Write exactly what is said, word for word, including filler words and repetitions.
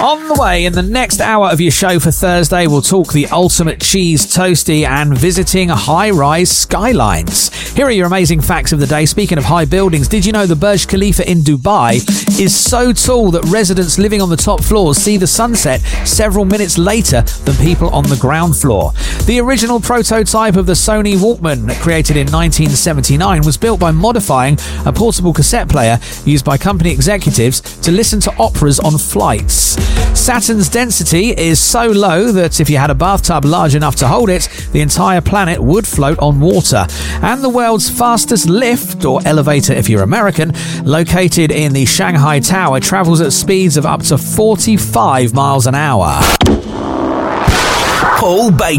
On the way, in the next hour of your show for Thursday, we'll talk the ultimate cheese toasty and visiting high-rise skylines. Here are your amazing facts of the day. Speaking of high buildings, did you know the Burj Khalifa in Dubai is so tall that residents living on the top floors see the sunset several minutes later than people on the ground floor? The original prototype of the Sony Walkman, created in nineteen seventy-nine, was built by modifying a portable cassette player used by company executives to listen to operas on flights. Saturn's density is so low that if you had a bathtub large enough to hold it, the entire planet would float on water. And the world's fastest lift, or elevator if you're American, located in the Shanghai Tower, travels at speeds of up to forty-five miles an hour. Paul Baker.